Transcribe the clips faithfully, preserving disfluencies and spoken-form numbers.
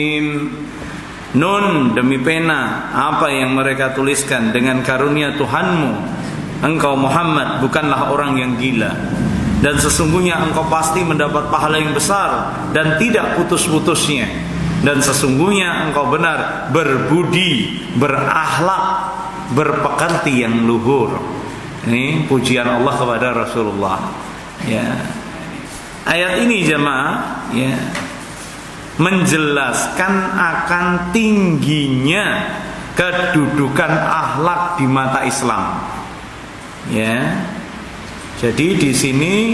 Nun, demi pena, apa yang mereka tuliskan dengan karunia Tuhanmu, engkau Muhammad bukanlah orang yang gila, dan sesungguhnya engkau pasti mendapat pahala yang besar dan tidak putus-putusnya, dan sesungguhnya engkau benar berbudi, berakhlak, berpekerti yang luhur. Ini pujian Allah kepada Rasulullah. Ya. Ayat ini jemaah, ya, menjelaskan akan tingginya kedudukan akhlak di mata Islam. Ya. Jadi di sini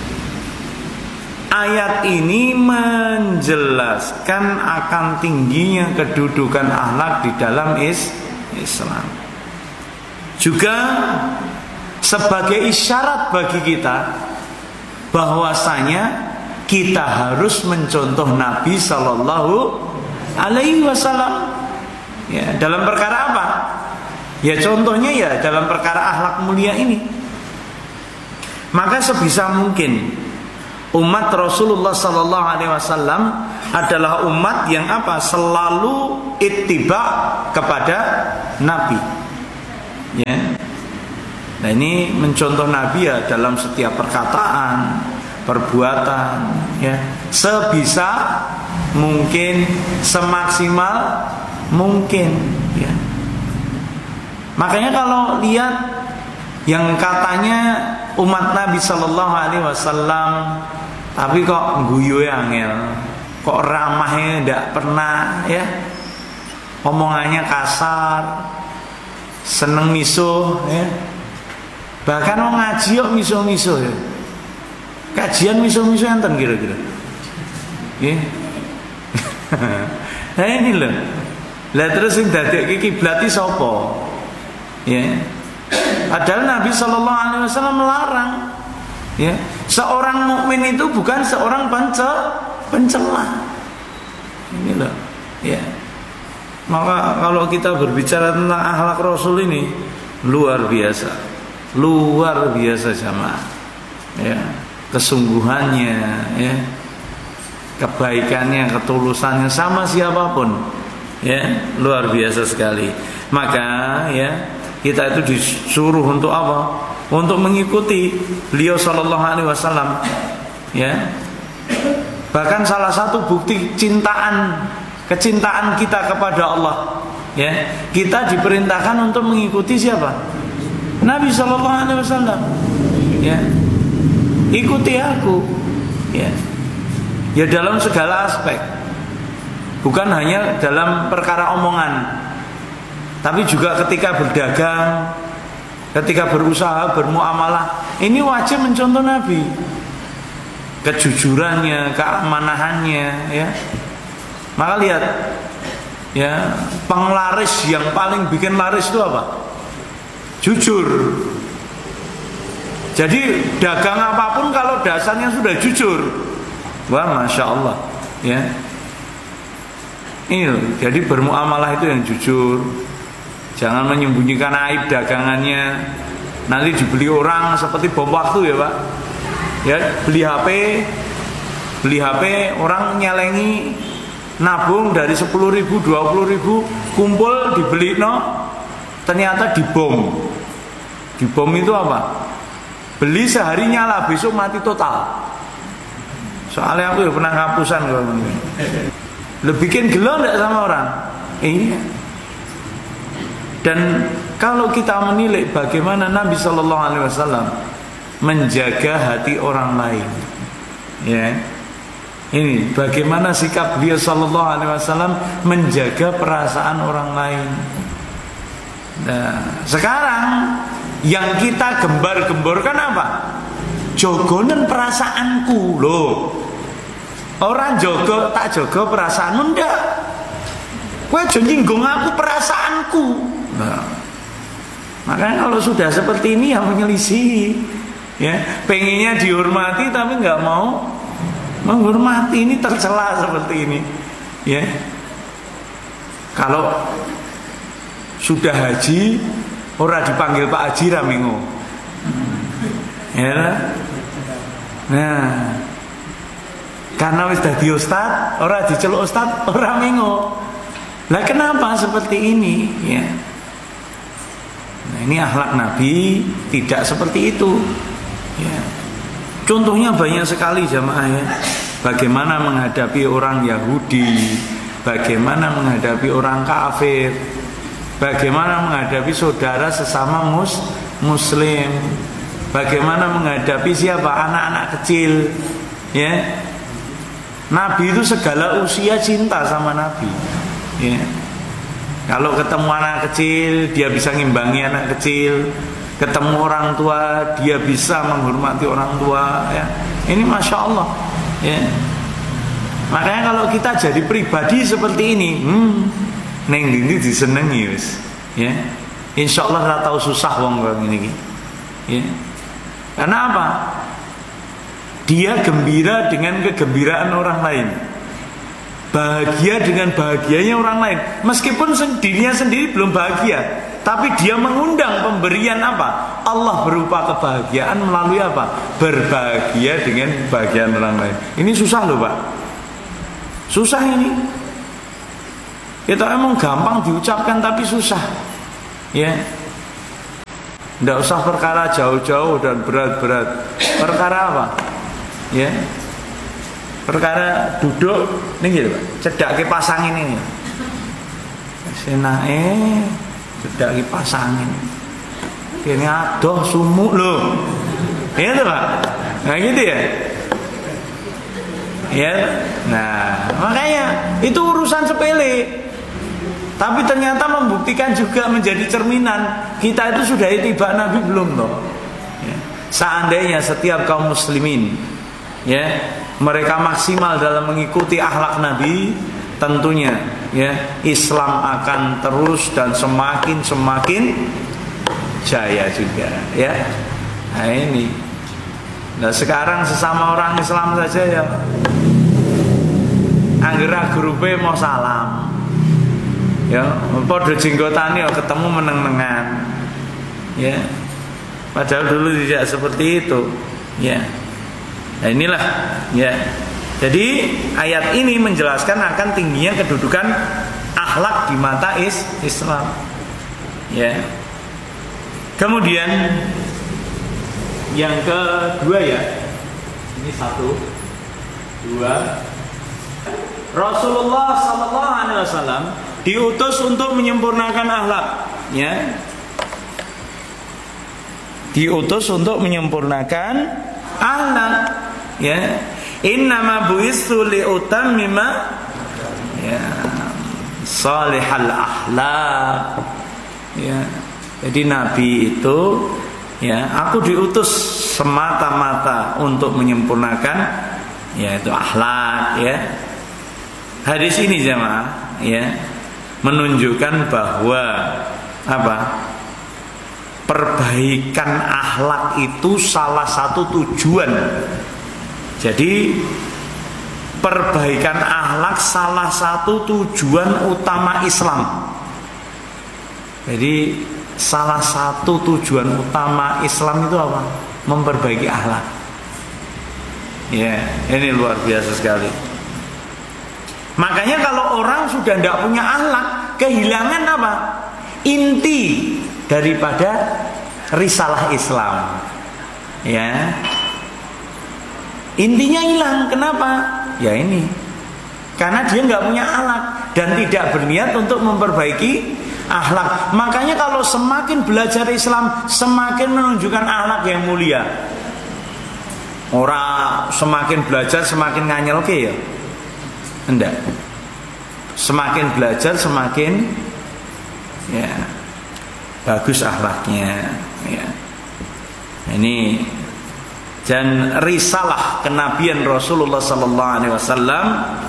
ayat ini menjelaskan akan tingginya kedudukan akhlak di dalam is Islam. Juga sebagai isyarat bagi kita bahwasanya kita harus mencontoh Nabi Sallallahu Alaihi Wasallam. Ya, dalam perkara apa? Ya contohnya ya dalam perkara akhlak mulia ini. Maka sebisa mungkin umat Rasulullah Sallallahu Alaihi Wasallam adalah umat yang apa? Selalu ittiba kepada Nabi. Ya. Nah ini mencontoh Nabi ya dalam setiap perkataan, perbuatan, ya, sebisa mungkin, semaksimal mungkin, ya. Makanya kalau lihat yang katanya umat Nabi Sallallahu Alaihi Wasallam, tapi kok guyu angel, kok ramahnya tidak pernah, ya, omongannya kasar, seneng misuh, ya, bahkan mau ngaji kok misuh-misuh, ya. Kajian miso-miso enten kira-kira. Ya. Nah ini loh. Lah terus sing dadekake kiblate sapa? Ya. Padahal Nabi Sallallahu Alaihi Wasallam melarang. Ya. Seorang mukmin itu bukan seorang pencela, pencela. Ini loh. Ya. Maka kalau kita berbicara tentang akhlak Rasul ini luar biasa. Luar biasa jamaah. Ya. Kesungguhannya, ya, kebaikannya, ketulusannya sama siapapun, ya, luar biasa sekali. Maka ya kita itu disuruh untuk apa? Untuk mengikuti beliau Sallallahu Alaihi Wasallam, ya. Bahkan salah satu bukti cintaan, kecintaan kita kepada Allah, ya, kita diperintahkan untuk mengikuti siapa? Nabi Sallallahu Alaihi Wasallam, ya. Ikuti aku, ya, ya dalam segala aspek, bukan hanya dalam perkara omongan, tapi juga ketika berdagang, ketika berusaha, bermuamalah. Ini wajib mencontoh Nabi, kejujurannya, keamanahannya, ya. Maka lihat, ya, penglaris yang paling bikin laris itu apa? Jujur. Jadi dagang apapun kalau dasarnya sudah jujur, wah masya Allah, ya. Ini, jadi bermuamalah itu yang jujur, jangan menyembunyikan aib dagangannya. Nanti dibeli orang seperti bom waktu ya pak, ya, beli H P, beli H P orang nyelengi, nabung dari sepuluh ribu, dua puluh ribu, kumpul dibeli, no, ternyata dibom. Dibom itu apa? Beli sehari nyala, besok mati total. Soalnya aku ya pernah ngapusan kalau ini. Lo bikin gelo enggak sama orang? Iya. Dan kalau kita menilai bagaimana Nabi Sallallahu Alaihi Wasallam menjaga hati orang lain, ya, ini bagaimana sikap beliau Sallallahu Alaihi Wasallam menjaga perasaan orang lain. Nah, sekarang yang kita gembar-gemborkan apa? Jogonen perasaanku loh. Orang jogo tak jogo perasaanmu ndak. Kowe aja nyinggung aku perasaanku. Nah, makanya kalau sudah seperti ini yang menyelisih, ya, pengennya dihormati tapi nggak mau menghormati, ini tercela seperti ini, ya. Kalau sudah haji ora dipanggil Pak Haji Ramingo, ya. Nah, Karena wis dadi ustaz, ora diceluk ustaz, ora mengo. Lah kenapa seperti ini ya? Nah, ini akhlak Nabi tidak seperti itu. Ya. Contohnya banyak sekali jamaah ya. Bagaimana menghadapi orang Yahudi, bagaimana menghadapi orang kafir, bagaimana menghadapi saudara sesama mus muslim, bagaimana menghadapi siapa anak-anak kecil ya. Nabi itu segala usia cinta sama Nabi ya. Kalau ketemu anak kecil dia bisa ngimbangi anak kecil, ketemu orang tua dia bisa menghormati orang tua ya. Ini Masya Allah ya. Makanya kalau kita jadi pribadi seperti ini, hmm, neng ini disenengi wis ya. Insya Allah kita tahu susah wong wong ini ya. Karena apa? Dia gembira dengan kegembiraan orang lain, bahagia dengan bahagianya orang lain, meskipun dirinya sendiri belum bahagia, tapi dia mengundang pemberian apa? Allah berupa kebahagiaan melalui apa? Berbahagia dengan bahagian orang lain. Ini susah loh Pak, susah ini. Kita emang gampang diucapkan tapi susah ya. Tidak usah perkara jauh-jauh dan berat-berat. Perkara apa? Ya, perkara duduk nih gitu Pak, cedak ke pasang ini nih, senae cedak ke pasang ini, kini adoh sumuk loh, ya tuh Pak, nah gitu ya, ya, nah makanya itu urusan sepele, tapi ternyata membuktikan juga menjadi cerminan kita itu sudah ittiba Nabi belum loh. Ya. Seandainya setiap kaum muslimin ya mereka maksimal dalam mengikuti akhlak Nabi, tentunya ya Islam akan terus dan semakin semakin jaya juga ya. Nah ini, nah sekarang sesama orang Islam saja ya anggere grupe mau salam ya padha jenggotane ya ketemu meneng-menengan ya, padahal dulu tidak seperti itu ya. Nah inilah ya. Jadi ayat ini menjelaskan akan tingginya kedudukan akhlak di mata is Islam. Ya. Kemudian yang kedua ya. Ini satu, dua. Rasulullah Sallallahu Alaihi Wasallam diutus untuk menyempurnakan akhlak. Ya. Diutus untuk menyempurnakan akhlak. Ya, innama buistu liutammima ya salihal akhlak. Ya, jadi Nabi itu ya aku diutus semata-mata untuk menyempurnakan yaitu akhlak ya. Hadis ini jemaah ya menunjukkan bahwa apa? Perbaikan akhlak itu salah satu tujuan. Jadi perbaikan akhlak salah satu tujuan utama Islam. Jadi salah satu tujuan utama Islam itu apa? Memperbaiki akhlak. Ya, ini luar biasa sekali. Makanya kalau orang sudah tidak punya akhlak, kehilangan apa? Inti daripada risalah Islam. Ya. Intinya hilang. Kenapa? Ya ini, karena dia nggak punya akhlak dan tidak berniat untuk memperbaiki akhlak. Makanya kalau semakin belajar Islam, semakin menunjukkan akhlak yang mulia. Orang semakin belajar semakin nganyel ke ya? Enggak. Semakin belajar semakin ya bagus akhlaknya. Ya. Ini. Dan risalah kenabian Rasulullah Sallallahu Alaihi Wasallam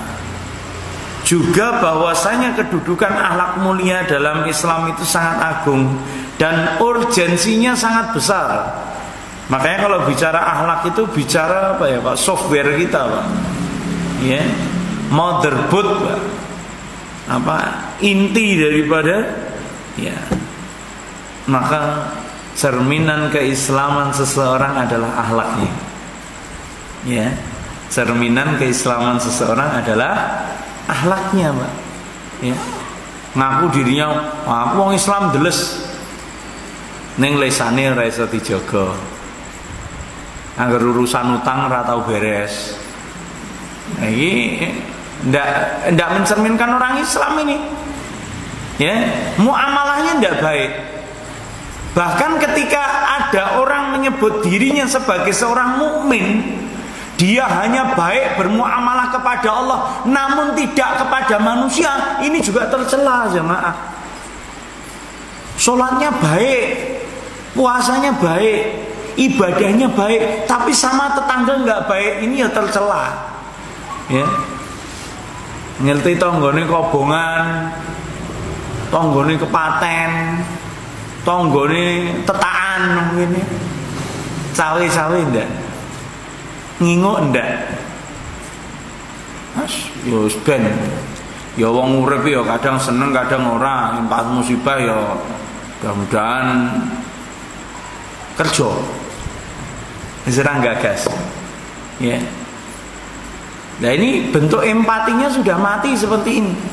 juga bahwasanya kedudukan akhlak mulia dalam Islam itu sangat agung dan urgensinya sangat besar. Makanya kalau bicara akhlak itu bicara apa ya Pak? Software kita Pak, ya, motherboard Pak. Apa inti daripada ya, maka cerminan keislaman seseorang adalah akhlaknya. Ya. cerminan keislaman seseorang adalah akhlaknya, Mbak. Ya. Ngaku dirinya, aku wong Islam deles, ning lesane ora iso dijaga. Angger urusan utang ora tau beres. Nah, ini ndak ndak mencerminkan orang Islam ini. Ya, muamalahnya ndak baik. Bahkan ketika ada orang menyebut dirinya sebagai seorang mukmin, dia hanya baik bermuamalah kepada Allah, namun tidak kepada manusia. Ini juga tercela, jemaah. Sholatnya baik, puasanya baik, ibadahnya baik, tapi sama tetangga nggak baik. Ini ya tercela. Ya, ngerti tonggone kobongan, tonggone kepaten, tonggone tetaan, ini cawe-cawe ndak. Nginguk ndak? Mas, yo ben. Ya wong urip ya kadang seneng kadang ora, impas musibah ya mudah-mudahan kerja. Wis ora gagas. Ya. Nah, ini bentuk empatinya sudah mati seperti ini.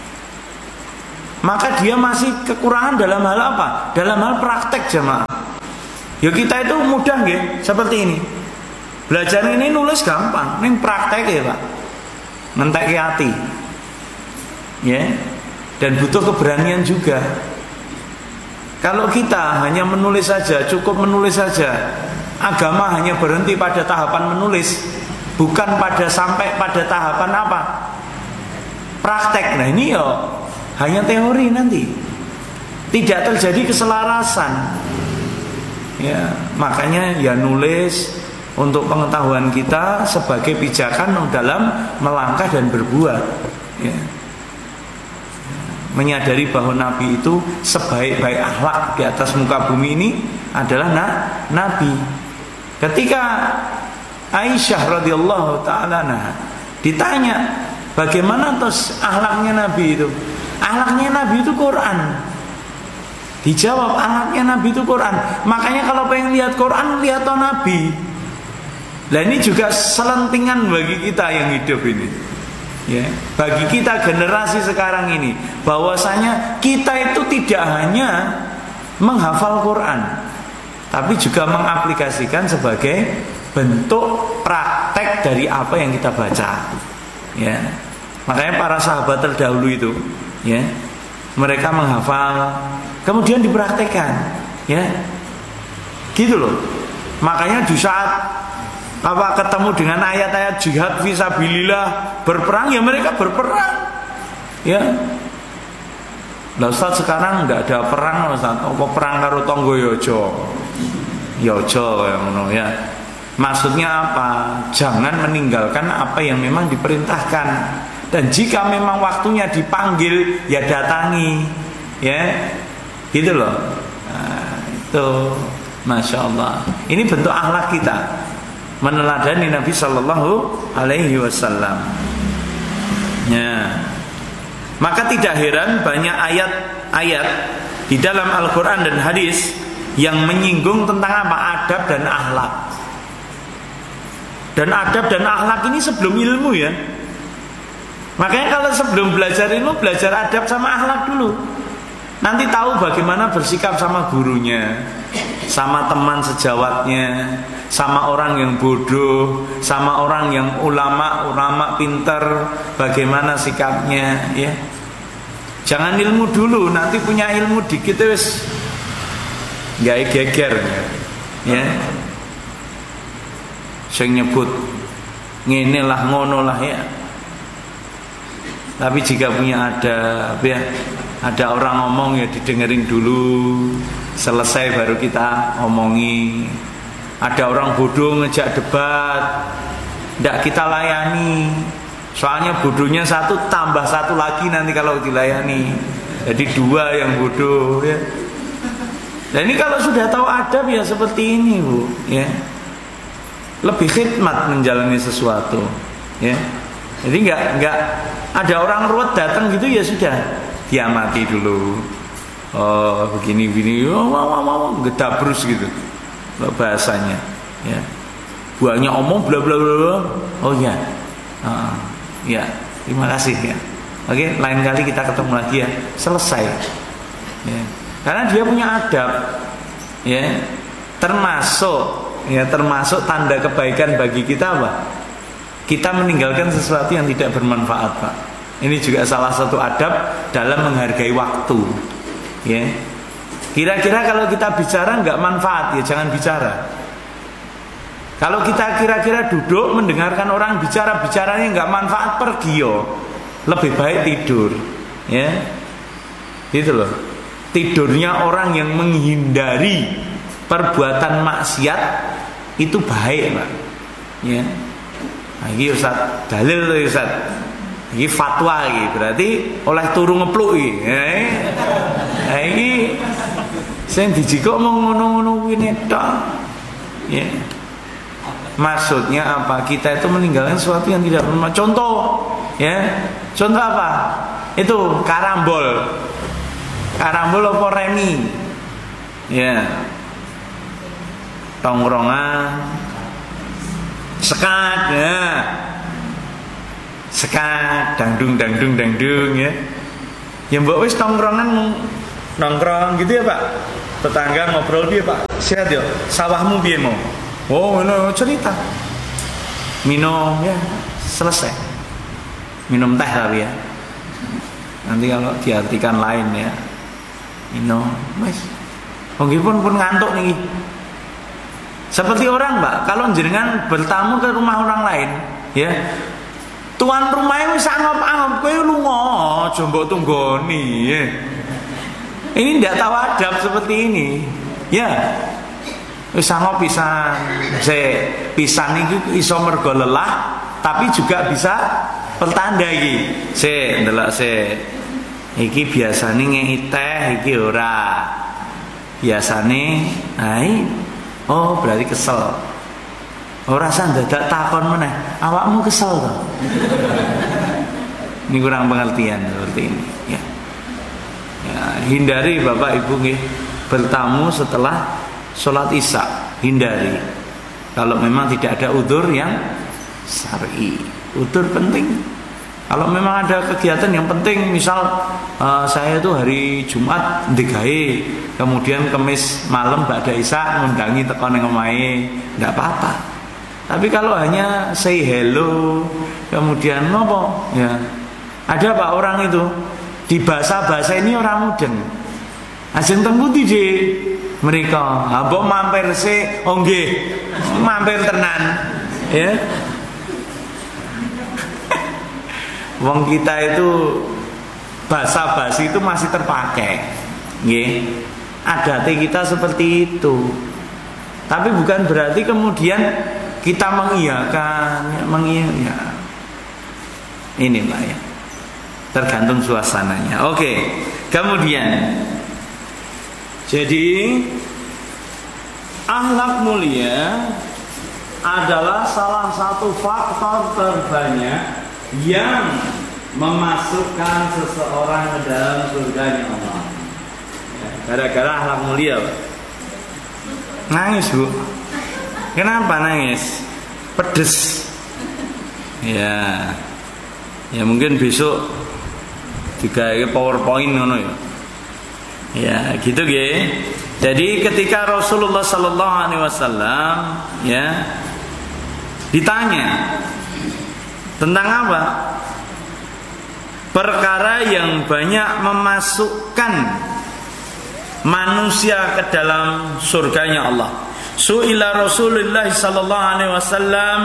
Maka dia masih kekurangan dalam hal apa? Dalam hal praktek, jemaah. Ya kita itu mudah nggih seperti ini. Belajar ini nulis gampang, ini praktek ya Pak, ngentek hati, ya, dan butuh keberanian juga. Kalau kita hanya menulis saja, cukup menulis saja, agama hanya berhenti pada tahapan menulis, bukan pada sampai pada tahapan apa? Praktek. Nah ini ya hanya teori nanti, tidak terjadi keselarasan. Ya, makanya ya nulis untuk pengetahuan kita sebagai pijakan dalam melangkah dan berbuat, ya. Menyadari bahwa Nabi itu sebaik-baik akhlak di atas muka bumi ini adalah na Nabi. Ketika Aisyah radhiyallahu taala nah ditanya bagaimana terus akhlaknya Nabi itu, akhlaknya Nabi itu Quran. Dijawab akhlaknya Nabi itu Quran. Makanya kalau pengen lihat Quran, lihat toh Nabi. Nah ini juga selentingan bagi kita yang hidup ini, ya, bagi kita generasi sekarang ini, bahwasanya kita itu tidak hanya menghafal Quran, tapi juga mengaplikasikan sebagai bentuk praktek dari apa yang kita baca, ya. Makanya para sahabat terdahulu itu, ya, mereka menghafal, kemudian dipraktekkan, ya, gitu loh. Makanya di saat apa ketemu dengan ayat-ayat jihad fisabilillah, berperang, ya mereka berperang, ya. Lah Ustaz sekarang nggak ada perang, Ustaz. Apa perang karo tonggo yojo, yojo yang ngono ya. Maksudnya apa? Jangan meninggalkan apa yang memang diperintahkan. Dan jika memang waktunya dipanggil, ya datangi, ya, gitu loh. Nah, itu, masya Allah. Ini bentuk akhlak kita, meneladani Nabi Sallallahu Alaihi Wasallam. Ya. Maka tidak heran banyak ayat-ayat di dalam Al-Quran dan hadis yang menyinggung tentang apa? Adab dan akhlak. Dan adab dan akhlak ini sebelum ilmu, ya. Makanya kalau sebelum belajar ilmu, belajar adab sama akhlak dulu. Nanti tahu bagaimana bersikap sama gurunya, sama teman sejawatnya, sama orang yang bodoh, sama orang yang ulama, ulama pinter, bagaimana sikapnya, ya. Jangan ilmu dulu, nanti punya ilmu dikit wis nggak geger, ya. Sing nyebut ngene lah ngono lah, ya. Tapi jika punya adab, ya, ada orang ngomong ya didengerin dulu, selesai baru kita ngomongi. Ada orang bodoh ngejak debat, tidak kita layani. Soalnya bodohnya satu tambah satu lagi nanti kalau dilayani, jadi dua yang bodoh, ya. Dan ini kalau sudah tahu adab ya seperti ini, Bu, ya. Lebih khidmat menjalani sesuatu, ya. Jadi nggak nggak ada orang ruwet datang gitu, ya sudah diamati dulu. Oh begini begini, oh, wow, wow, wow, gedabrus gitu bahasanya, ya. Buahnya omong bla bla bla, Oh iya. Uh, ya, terima kasih ya. Oke, lain kali kita ketemu lagi ya. Selesai. Ya. Karena dia punya adab. Ya. Termasuk ya termasuk tanda kebaikan bagi kita apa? Kita meninggalkan sesuatu yang tidak bermanfaat, Pak. Ini juga salah satu adab dalam menghargai waktu. Ya. Kira-kira kalau kita bicara nggak manfaat, ya jangan bicara. Kalau kita kira-kira duduk mendengarkan orang bicara, bicaranya nggak manfaat, pergi yo. Lebih baik tidur, ya. Gitu loh. Tidurnya orang yang menghindari perbuatan maksiat itu baik, Pak. Ya. Nah, ini Ustaz dalil tuh Ustaz. Ini fatwa iki, berarti oleh turu ngepluk iki. Ya. Nah, iki sing dijikok mau ngono-ngono kuwi tok. Ya. Maksudnya apa? Kita itu meninggalkan sesuatu yang tidak bermanfaat. Contoh, ya. Contoh apa? Itu karambol. Karambol apa remi? Ya. Tongkrongan, sekat, ya. Sekat, dangdung, dangdung, dangdung, ya. Ya mbak wis tongkrongan nongkrong gitu ya Pak. Tetangga ngobrol dia Pak. Sehat ya. Sawahmu piye mau? Oh, ini cerita. Minum ya, selesai. Minum teh tapi ya. Nanti kalau diartikan lain ya. Minum, wes. Meskipun pun ngantuk nih. Seperti orang, Mbak, kalau jenengan bertamu ke rumah orang lain, ya. Tuan rumahnya wis anggap-anggap kowe lunga, aja mbok tunggoni, ya. Ini tidak tahu adab seperti ini. Ya. Wis anggap pisan. Se pisan iki iso mergo lelah, tapi juga bisa pertanda iki. Se ndelok se. Iki biasane ngeki teh, iki ora. Biasane, ai oh berarti kesel. Ora usah dadak takon meneh. Awakmu kesel to? Ini kurang pengertian seperti ini, ya. Ya, hindari Bapak Ibu nggih bertamu setelah sholat isya, hindari. Kalau memang tidak ada udzur yang syar'i. Udzur penting. Kalau memang ada kegiatan yang penting, misal uh, saya itu hari Jumat digawe, kemudian Kamis malam ba'da isya ngundangi teko ning omahe, enggak apa-apa. Tapi kalau hanya say hello, kemudian ngopo? Ya. Ada Pak orang itu di bahasa-bahasa ini orang mudeng. Ajeng teng pundi, Dik? Mereka, mbok mampir sih, oh nggih, mampir tenan, ya. Wong kita itu bahasa basi itu masih terpakai, nggih. Adatnya kita seperti itu. Tapi bukan berarti kemudian kita mengiyakan, mengiyakan. Ini Pak ya. Tergantung suasananya. Oke. Kemudian jadi akhlak mulia adalah salah satu faktor terbanyak yang memasukkan seseorang ke dalam surganya Allah. Gara-gara akhlak mulia. Nangis Bu. Kenapa nangis? Pedes. Ya. Ya mungkin besok juga PowerPoint ngono ya. Ya, gitu nggih. Jadi ketika Rasulullah sallallahu alaihi wasallam ya ditanya tentang apa? Perkara yang banyak memasukkan manusia ke dalam surganya Allah. Su'ila Rasulullah sallallahu alaihi wasallam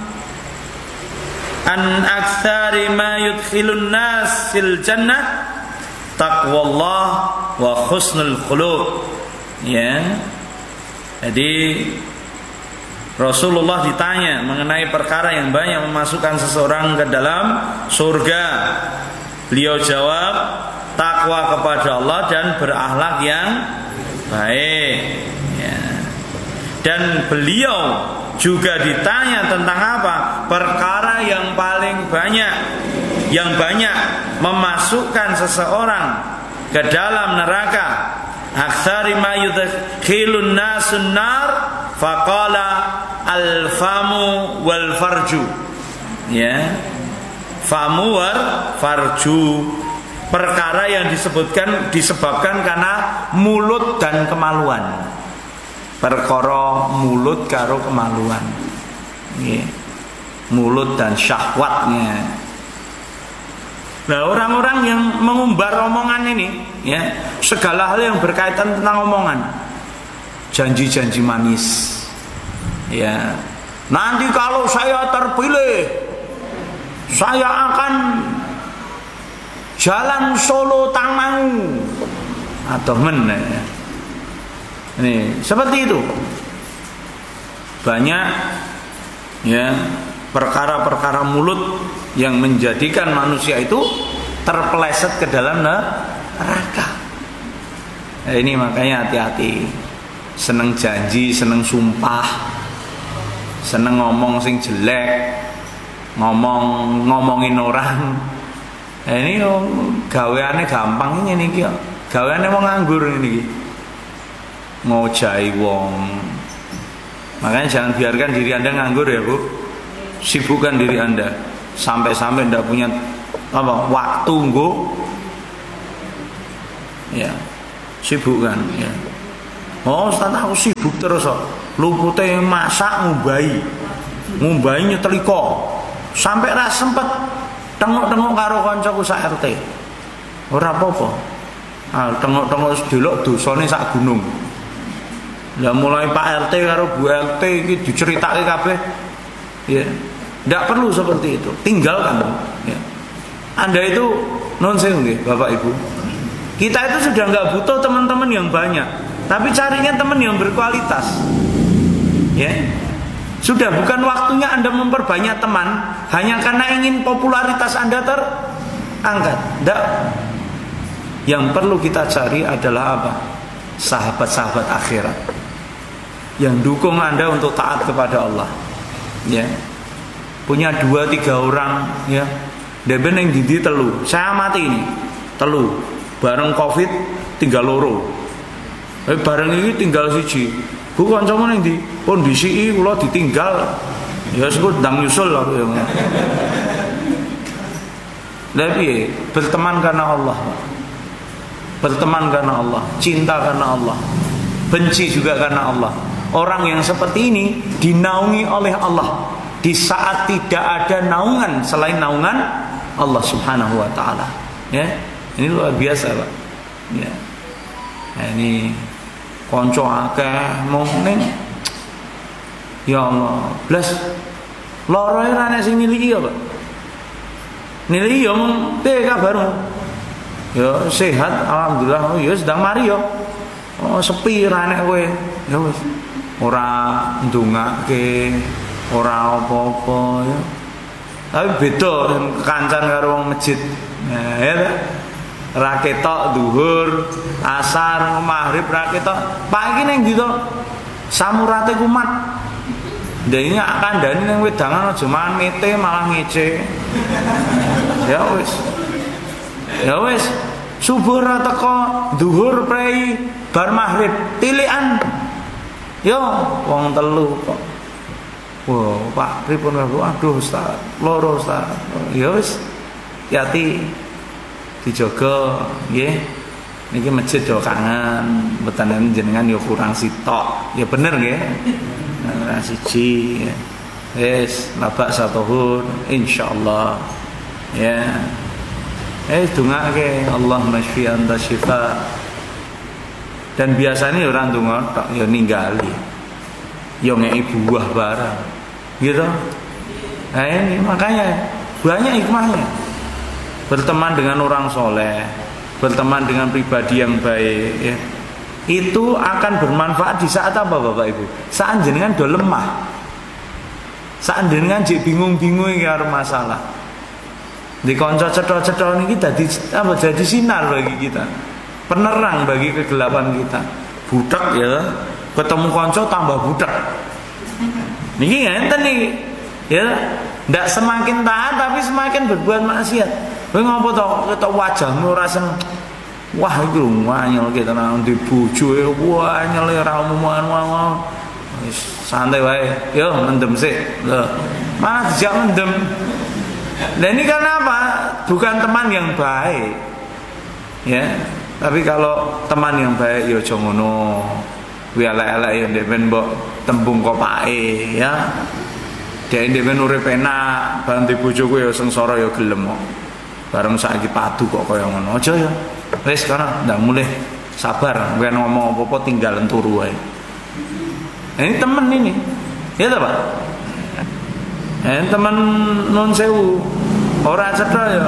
an aktsari ma yudkhilun nas fil jannah taqwallah wa husnul khuluq. Ya. Jadi Rasulullah ditanya mengenai perkara yang banyak memasukkan seseorang ke dalam surga. Beliau jawab, takwa kepada Allah dan berakhlak yang baik. Ya. Dan beliau juga ditanya tentang apa? Perkara yang paling banyak, yang banyak memasukkan seseorang ke dalam neraka. Aktsari ma yudkhilun nasun nar faqala al-famu wal farju. ya. Famuwar farju, perkara yang disebutkan disebabkan karena mulut dan kemaluan. Perkara mulut karo kemaluan. Ya. Mulut dan syahwatnya. Nah, orang-orang yang mengumbar omongan ini, ya, segala hal yang berkaitan tentang omongan, janji-janji manis, ya. Nanti kalau saya terpilih, saya akan jalan Solo Tangmangu atau men, ya. Ini seperti itu. Banyak, ya, perkara-perkara mulut yang menjadikan manusia itu terpeleset ke dalam neraka. Nah, ini makanya hati-hati. Seneng janji, seneng sumpah, seneng ngomong sing jelek, ngomong ngomongin orang. Nah, ini oh, gaweane gampang ini iki. Gaweane wong nganggur ini iki. Ngojai wong. Makanya jangan biarkan diri Anda nganggur ya, Bu. Sibukkan diri Anda sampai-sampai tidak punya apa waktu nggo, ya, sibukkan, ya. Oh, Ustaz, aku sibuk terus kok. Lupute masak ngumbai, ngumbai nyeteliko, sampai ra sempet tengok-tengok karo kancaku sak R T. Ora apa-apa. Ah, tengok-tengok delok dosane sak gunung. Lah mulai Pak R T karo Bu R T iki diceritake kabeh. Ya, tidak perlu seperti itu. Tinggalkan. Ya. Anda itu nonsen nggih, Bapak Ibu. Kita itu sudah nggak butuh teman-teman yang banyak, tapi carinya teman yang berkualitas. Ya, sudah bukan waktunya Anda memperbanyak teman hanya karena ingin popularitas Anda terangkat. Tidak. Yang perlu kita cari adalah apa? Sahabat-sahabat akhirat yang dukung Anda untuk taat kepada Allah. Ya, punya dua tiga orang, ya, deben yang didi telu, saya mati ini telu, bareng covid tinggal loro, eh, bareng ini tinggal siji, bukan cuma yang di kondisi ini kalau ditinggal, ya sebut dang nyusul lah, ya. Tapi berteman karena Allah, berteman karena Allah, cinta karena Allah, benci juga karena Allah. Orang yang seperti ini dinaungi oleh Allah di saat tidak ada naungan selain naungan Allah Subhanahu wa taala. Ya, ini luar biasa, Pak. Ya. Nah, ini konco akeh mungkin. Ya Allah, blas loroe ra nek sing niliki ya, Pak. Niliki ya mung te kabarmu. Ya sehat alhamdulillah. Oh, ya sedang mari ya. Oh, sepi ra nek kowe. Ya wis. Ora ndongake, ora apa-apa ya. Tapi beda kancan karo wong masjid. Nah, ya ta. Ra ketok zuhur, asar, maghrib ra ketok. Pak iki ning ndi to? Samurate kumat. Ndene kandhane ning wedangan aja mangan mete malah ngece. Ya wis. Ya wis. Subuh ra teko, zuhur prei, bar maghrib tilikan. Yo, wong telu kok. Wah, Pak pripun aku? Aduh, Ustaz, loro Ustaz. Ya wis, hati dijaga, nggih. Niki masjid yo kangen, mboten jenengan yo kurang sitok. Ya bener nggih. Nah, siji. Wis, labak satuhur insyaallah. Ya. Eh dongake Allahumma shfi anta syifa. Dan biasanya orang donga tok ya ninggali. Ya ngeki buah barang. Gitu. Nah ini makanya banyak hikmahnya. Berteman dengan orang soleh, berteman dengan pribadi yang baik, ya. Itu akan bermanfaat di saat apa, Bapak Ibu? Saat jenengan do lemah. Saat jenengan jek bingung-bingung karo masalah. Di kanca cetha-cetha niki dadi apa jadi sinar bagi kita. Penerang bagi kegelapan kita. Budak ya, ketemu kanca tambah budak. Niki ngenten niki. Ya, ndak semakin taat tapi semakin berbuat maksiat. Kowe ngopo to ketok wajahmu ora seneng. Wah iki lho wanyel kita nang ndi bojoe wanyel ora umum wis santai wae. Yo mendem sik. Lho. malah dijak mendem. Nah ini karena apa? Bukan teman yang baik, ya. Tapi kalau teman yang baik, yo jongono, wiala-ala yang demen mbok tembung kopake, ya. Dia demen urip enak, bantu bojoku yo sengsara yo gelem kok. Bareng saiki padu kok kaya ngono. Aja ya. Wis kana ndak mulih sabar, bukan ngomong apa-apa tinggal turu wae. Ini temen ini, ya tak Pak? Eh teman non sewu, orang cedera ya.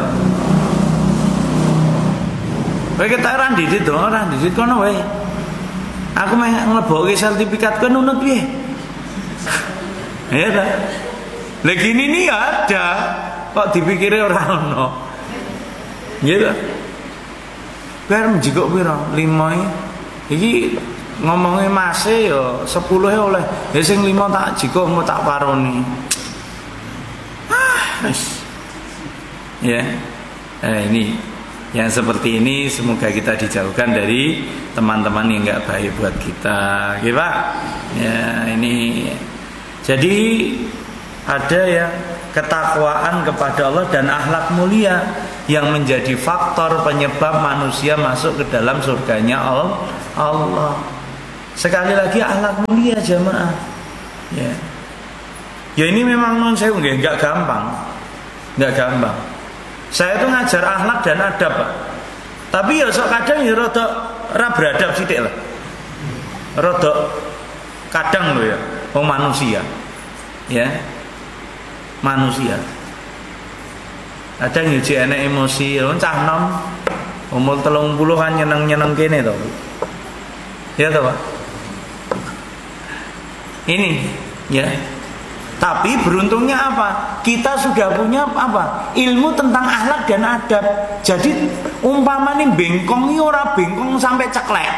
Kowe ketak ora ndidit to, ora ndidit kono wae. Aku meh nglebokke sertifikat kowe nunut piye? Ya ta. Lah gini nih ada, kok dipikire ora ono. Nggih ta. Biar menjikok piro? lima iki ngomongnya masih ya sepuluh oleh. Ya sing lima tak jikok mau tak paroni. Ah, wis. Ya. Eh ini yang seperti ini semoga kita dijauhkan dari teman-teman yang enggak baik buat kita. Oke, Pak? Ya, ini jadi ada ya ketakwaan kepada Allah dan akhlak mulia yang menjadi faktor penyebab manusia masuk ke dalam surganya Allah. Sekali lagi akhlak mulia jamaah. Ya. Ya ini memang non saya enggak gampang. Enggak gampang. Saya tuh ngajar akhlak dan adab, Pak. Tapi ya sok kadang ya rada ra beradab sithik lah. Rada kadang lho ya, wong manusia. Ya. Manusia. Kadang yo enek emosi, cah nom umur telung puluhan nyeneng-nyeneng kene to. Ya toh, Pak. Ini ya. Tapi beruntungnya apa? Kita sudah punya apa? Ilmu tentang akhlak dan adab. Jadi umpama nih bengkong ini ora bengkong sampai ceklek.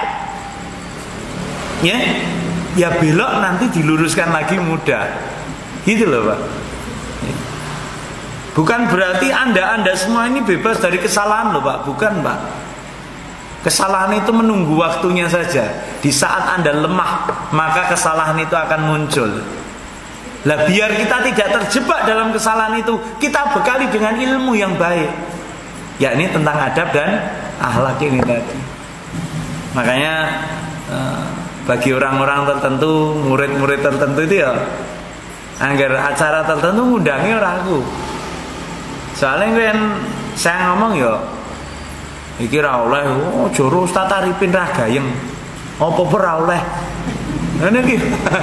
Ya, ya belok nanti diluruskan lagi mudah. Gitu loh, Pak. Bukan berarti anda-anda semua ini bebas dari kesalahan loh, Pak. Bukan, Pak. Kesalahan itu menunggu waktunya saja. Di saat anda lemah, maka kesalahan itu akan muncul. Lah biar kita tidak terjebak dalam kesalahan itu, kita bekali dengan ilmu yang baik, yakni tentang adab dan akhlak ini tadi. Makanya bagi orang-orang tertentu, murid-murid tertentu itu ya, anggar acara tertentu ngundangnya orang aku. Soalnya kan saya ngomong ya, iki ra oleh, oh joro Ustaz Arifin ra gayeng, apa ora oleh, ngene iki.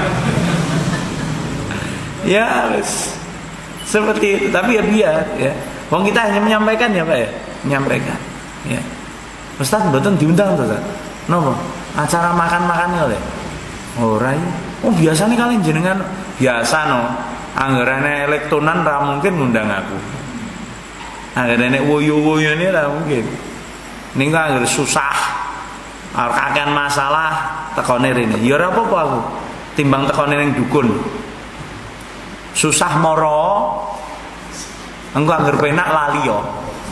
Ya seperti itu, tapi ya biar ya. Wong kita hanya menyampaikan ya Pak ya, menyampaikan. Ya. Ustaz mboten diundang to, Ustaz. Napa? Acara makan-makan oleh. Ora ya. Oh biasanya kalian jenengan biasa no. Anggarane elektonan ra mungkin ngundang aku. Anggarane woyo-woyo ini ra mungkin. Ning anggar susah. Arep kakean masalah tekone rene. Ya ora apa-apa aku. Timbang tekone ning dukun. Susah moro engko anggar penak lali yo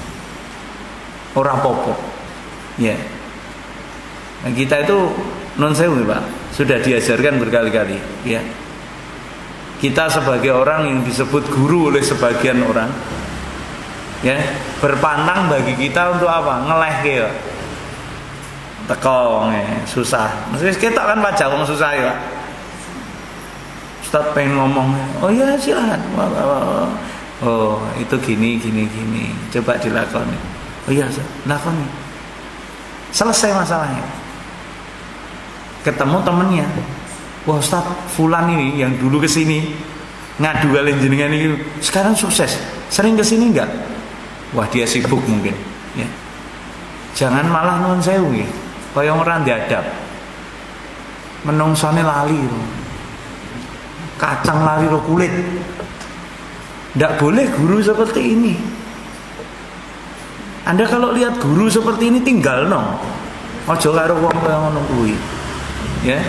ora apa-apa ya. Nah, kita itu non sewu Pak sudah diajarkan berkali-kali ya. Kita sebagai orang yang disebut guru oleh sebagian orang ya, berpantang bagi kita untuk apa? Ngelehke ya. Teko nge, susah. Mesti kita kan pajak wong susah ya. Ustaz pengen ngomong, oh ya silakan. Oh itu gini gini gini, coba dilakoni. Oh iya Ustaz, lakoni. Selesai masalahnya. Ketemu temennya, wah Ustaz Fulan ini yang dulu kesini ngadu kalian jenengan ini, sekarang sukses. Sering kesini enggak? Wah dia sibuk mungkin. Ya. Jangan malah nuwun sewu nggih, kaya ora diadab. Menungsane lali. Kacang lari ro kulit. Tidak boleh guru seperti ini. Anda kalau lihat guru seperti ini tinggal no. Ojo karo wong kaya ngono kuwi. Ya.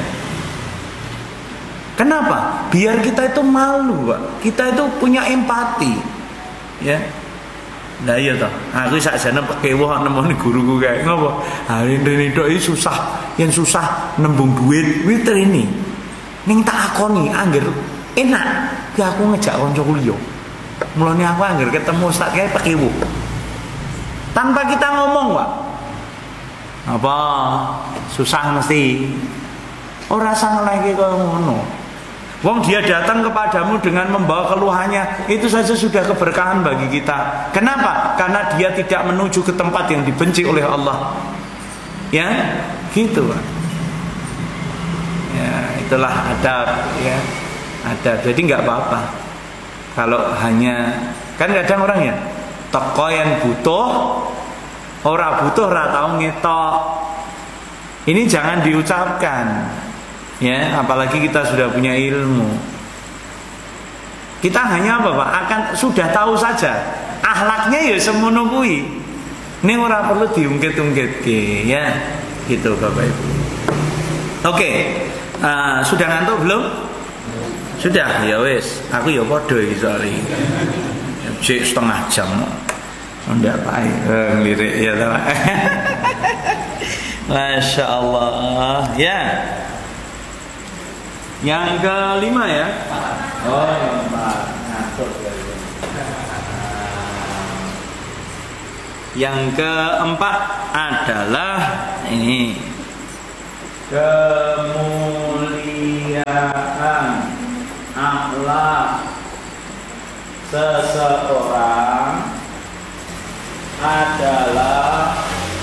Kenapa? Biar kita itu malu, Pak. Kita itu punya empati. Ya. Nah iya toh. Aku sakjane kewuh nemoni guruku kae ngopo? Hari rene tok iki susah, yen susah nembung duit, kuwi trene. Ning tak akoni angger enak tapi aku ngejak kancaku liya. Mulane aku anggar ketemu ustaz kae pekiwu. Tanpa kita ngomong, Pak. Apa susah mesti. Ora sang lagi kaya ngono. Wong dia datang kepadamu dengan membawa keluhannya, itu saja sudah keberkahan bagi kita. Kenapa? Karena dia tidak menuju ke tempat yang dibenci oleh Allah. Ya, gitu, Pak. Ya, itulah adab, ya. Adab. Jadi nggak apa-apa. Kalau hanya, kan kadang orang ya, teko yang butuh, ora butuh ora tau ngetok. Ini jangan diucapkan. Ya, apalagi kita sudah punya ilmu. Kita hanya apa, Pak? Akan sudah tahu saja. Akhlaknya ya semono kuwi. Ini ora perlu diungkit-ungkitke, ya. Gitu, Bapak Ibu. Oke. Uh, sudah ngantuk belum? Sudah, ya wis. Aku ya padha iki soalé. Cek setengah jam. Ndak pae ngelirik ya, Pak. Masya Allah. Ya. Yang kelima ya. Oh, yang keempat. Ngatur. Yang keempat adalah ini, kemuliaan akhlak seseorang adalah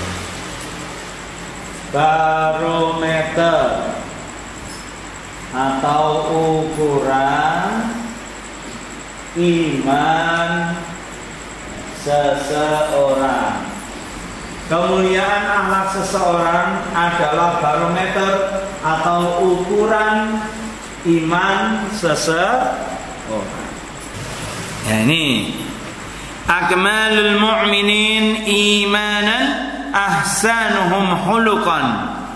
barometer atau ukuran iman seseorang. Kemuliaan akhlak seseorang adalah barometer atau ukuran iman seseorang. Ya, ini akmalul mu'minin imanan ahsanuhum hulukan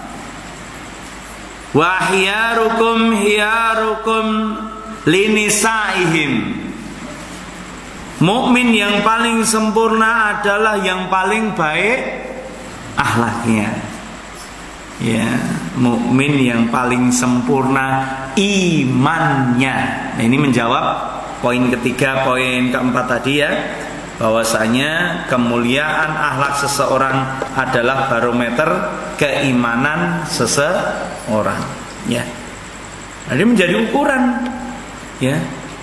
wa hiyarukum hiyarukum linisaihim. Mukmin yang paling sempurna adalah yang paling baik akhlaknya. Ya, mukmin yang paling sempurna imannya. Nah, ini menjawab poin ketiga, poin keempat tadi ya, bahwasanya kemuliaan akhlak seseorang adalah barometer keimanan seseorang. Ya, jadi menjadi ukuran. Ya,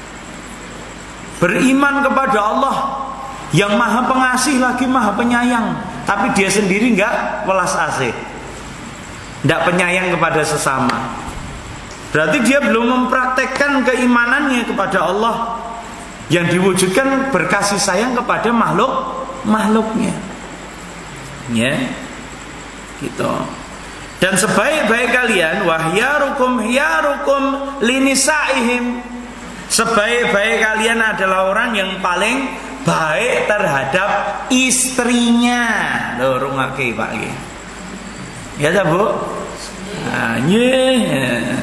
beriman kepada Allah yang maha pengasih lagi maha penyayang, tapi dia sendiri enggak welas asih, enggak penyayang kepada sesama. Berarti dia belum mempraktekkan keimanannya kepada Allah yang diwujudkan berkasih sayang kepada makhluk makhluknya. Ya, gitu. Dan sebaik-baik kalian wahyarukum hiyarukum linisaihim, sebaik-baik kalian adalah orang yang paling baik terhadap istrinya. Loh, rungake Pak nggih. Ya ta, Bu? Nah, yeah.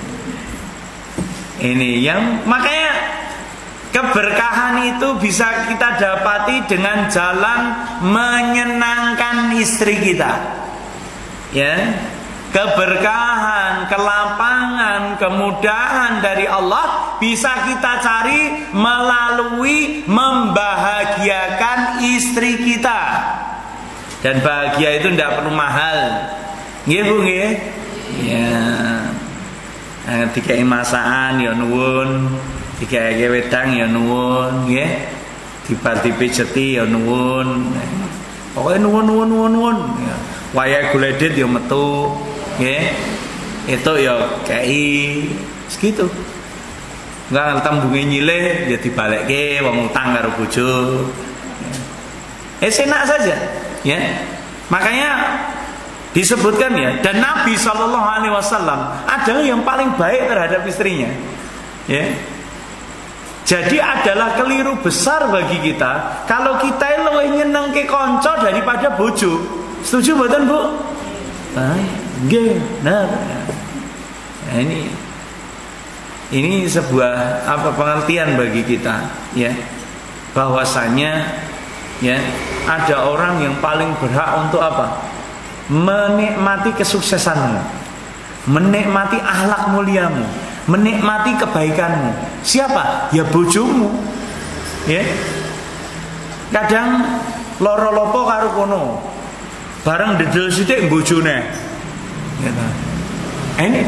Ini yang makanya keberkahan itu bisa kita dapati dengan jalan menyenangkan istri kita. Ya. Keberkahan, kelapangan, kemudahan dari Allah bisa kita cari melalui membahagiakan istri kita. Dan bahagia itu tidak perlu mahal. Nggih Bu nggih? Ya. Nah, dikai masakan ya nuwun, dikai wedang ya nuwun, nggih. Dibar dipijeti ya nuwun. Pokoke nuwun nuwun nuwun nuwun. Ya. Wayahe gledhet ya metu. Nggih. Itu ya kei segitu. Enggak tembunge nyilih ya dibalekke wong utang karo bojo. Eh enak saja, ya. Makanya disebutkan ya, dan Nabi shallallahu alaihi wasallam adalah yang paling baik terhadap istrinya. Ya. Jadi adalah keliru besar bagi kita kalau kita luwih nyenengke kanca daripada bojo. Setuju mboten, Bu? Ah, nggih, benar. Nah, ini ini sebuah apa pengertian bagi kita, ya. Bahwasanya ya, ada orang yang paling berhak untuk apa? Menikmati kesuksesanmu, menikmati akhlak muliamu, menikmati kebaikanmu. Siapa? Ya bojomu. Ya. Kadang loro lopo karo kono. Bareng dedel sithik bojone. Ya ta. Ini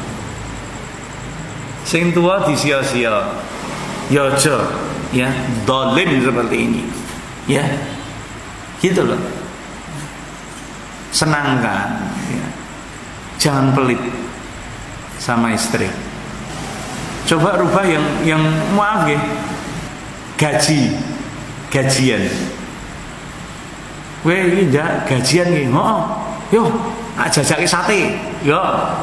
sing tua disia-sia. Ya aja ya, dolim seperti ini. Ya. Gitu loh. Senangkan ya. Jangan pelit sama istri. Coba rubah yang yang maaf ya, gaji gajian. Weh iki ndak gajian iki. Heeh. Yo, tak jajake sate. Yo.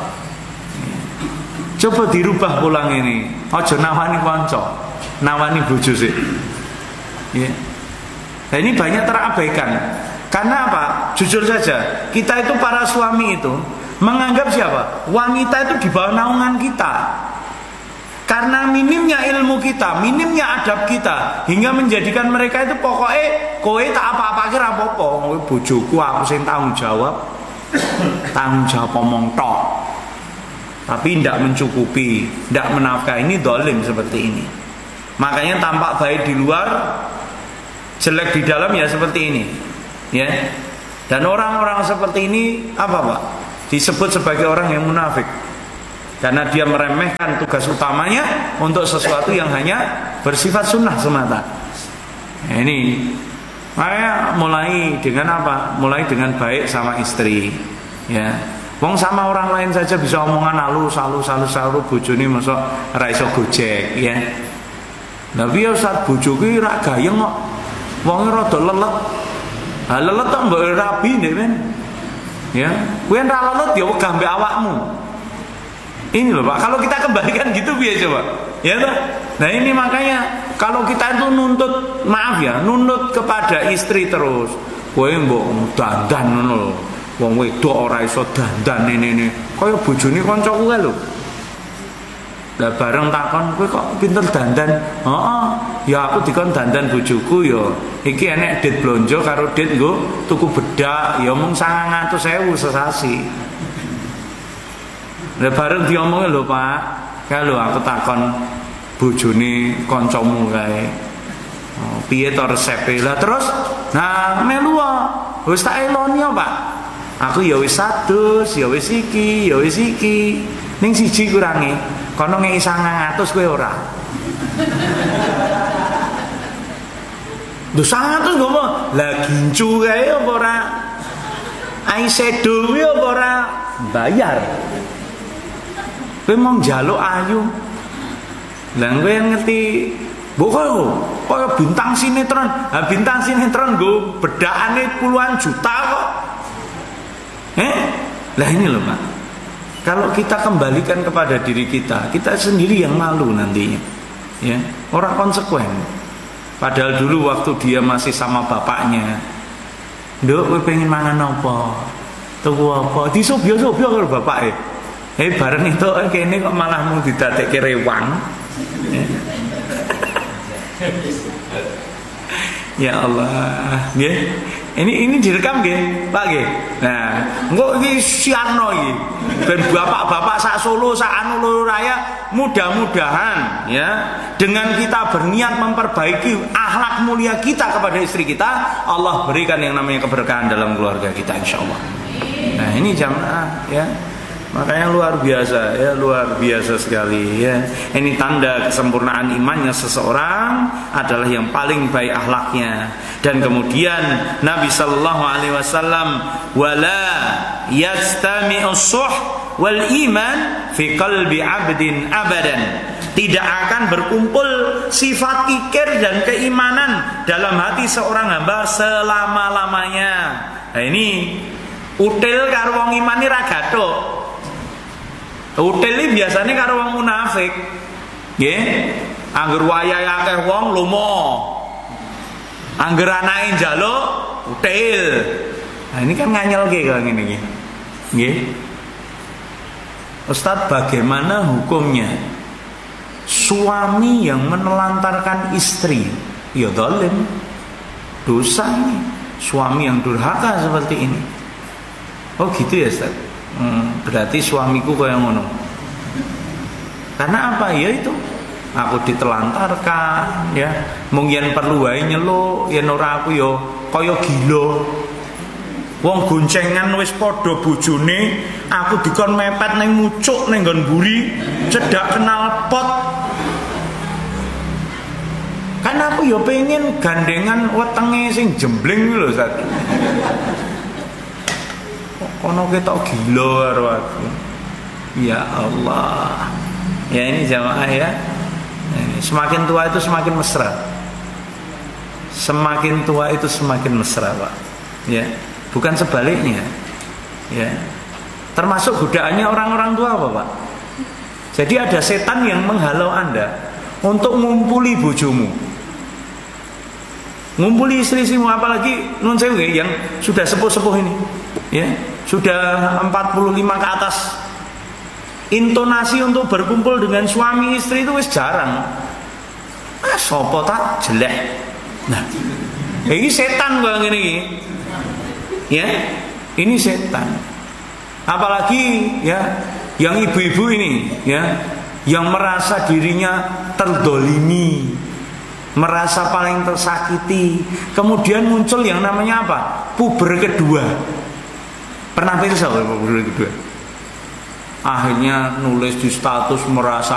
Coba dirubah pulang ini. Aja nawani kanca, nawani bojo sik. Ya. Nah, ini banyak terabaikan. Karena apa? Jujur saja, kita itu para suami itu menganggap siapa? Wanita itu di bawah naungan kita. Karena minimnya ilmu kita, minimnya adab kita, hingga menjadikan mereka itu pokoknya kowe tak apa-apa kira apa-apa, kowe bojoku aku sing tanggung jawab. Tanggung jawab omong tok. Tapi tidak mencukupi, tidak menafkahi. Ini dolim seperti ini. Makanya tampak baik di luar, jelek di dalam ya seperti ini. Ya. Dan orang-orang seperti ini apa Pak? Disebut sebagai orang yang munafik. Karena dia meremehkan tugas utamanya untuk sesuatu yang hanya bersifat sunnah semata. Nah, ini makanya mulai dengan apa? Mulai dengan baik sama istri. Ya, wong sama orang lain saja bisa omongan halus, halus, halus, halus. Bojone mosok ora iso gojek, ya. Lah piye Ustaz bojoku ora gayeng kok. Wong rada lelet. Ha lelet tok mbok rabi nek men. Ya, kowe ora lelet ya wegah mbek awakmu. Ini loh Pak, kalau kita kembalikan gitu biasa Pak, ya toh? Nah ini makanya kalau kita itu nuntut, maaf ya, nuntut kepada istri terus, kowe mbok dandan ngono lho, wong wedok ora iso dandan ini-ini, kaya bojone kancaku kae lho. Lah bareng takon, kowe kok pinter dandan? Heeh, ya aku dikon dandan bojoku ya. Iki enek dit blonjo karo dit nggo tuku bedak, ya mung sangang atus ewu sesasi. Lah bareng diomongke lho Pak, kae lho aku takon bojone kancamu kae. Oh, piye to resepe? Lah terus nah melu wis tak eloni Pak. Aku ya wis satus, ya wis iki, ya wis iki. Ning siji kurange, kono ngeki sangang atus kowe ora. Lho sangang atus ngopo? Lah gincu kae apa ora? Eyeshadow ya apa ora bayar? Kowe mau njaluk ayu. Lah kowe ngerti, mbok kaya bintang sinetron. Ha bintang sinetron nggo bedakane puluhan juta kok. Eh? Lah ini loh Pak. Kalau kita kembalikan kepada diri kita, kita sendiri yang malu nantinya. Ya, orang konsekuen. Padahal dulu waktu dia masih sama bapaknya, "Nduk, kowe pengen mangan apa? Tuku apa?" Disobyo-sobyo karo bapake. Eh bareng itu kene kok malah mau didadekke rewang. Ya Allah, nggih. Ini ini direkam nggih, Pak nggih. Nah, engko iki siarno iki. Ben bapak-bapak sak Solo, sak anu loro raya, mudah-mudahan ya dengan kita berniat memperbaiki akhlak mulia kita kepada istri kita, Allah berikan yang namanya keberkahan dalam keluarga kita insyaallah. Nah, ini jamaah ya. Makanya luar biasa ya, luar biasa sekali ya. Ini tanda kesempurnaan imannya seseorang adalah yang paling baik akhlaknya. Dan kemudian Nabi sallallahu alaihi wasallam, wala yastami'u suh wal iman fi qalbi 'abdin abadan. Tidak akan berkumpul sifat kikir dan keimanan dalam hati seorang hamba selama-lamanya. Nah ini util karo wong iman ra gathuk. Util iki biasane karo wong munafik. Nggih. Angger wayahe akeh wong lomo. Angger anake njaluk util. Nah ini kan nganyelke kalau ngene iki. Nggih. Ustaz, bagaimana hukumnya suami yang menelantarkan istri? Ya zalim. Dosa ini. Suami yang durhaka seperti ini. Oh gitu ya Ustaz. Hmm, berarti suamiku kaya ngono. Karena apa? Ya itu, aku ditelantarkan, ya. Mungkin perlu wae nyeluk, yen ora aku ya kaya gila. Wong goncengan wis padha bojone, aku dikon mepet ning mucuk ning nggon mburi, cedak kenal pot. Kan aku ya pengen gandengan wetenge sing jembleng lho, Ustaz. Kono ketok gila karo aku. Ya Allah. Ya ini jamaah ya. Ini, semakin tua itu semakin mesra. Semakin tua itu semakin mesra, Pak. Ya. Bukan sebaliknya, ya. Termasuk godaannya orang-orang tua, apa, Pak? Jadi ada setan yang menghalau Anda untuk ngumpuli bojomu, ngumpuli istri-istrimu, apalagi nun sewu yang sudah sepuh-sepuh ini, ya, sudah empat puluh lima ke atas. Intonasi untuk berkumpul dengan suami istri itu wis jarang. Ah, sopo tak jelek. Nah, ini setan kok ngene iki. Ya, ini setan. Apalagi ya, yang ibu-ibu ini, ya, yang merasa dirinya terdolimi, merasa paling tersakiti, kemudian muncul yang namanya apa? Puber kedua. Pernah pirsa puber kedua? Akhirnya nulis di status merasa